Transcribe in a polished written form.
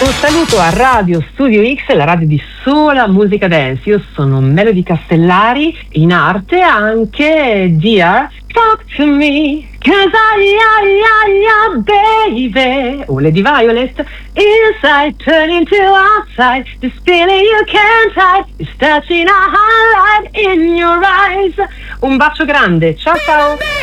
saluto a Radio Studio X, la radio di sola musica dance. Io sono Melody Castellari, in arte anche Dear Talk to Me, 'cause baby, o Lady Violet, inside turning to outside, this feeling you can't hide, is touching a highlight in your eyes. Un bacio grande, ciao ciao!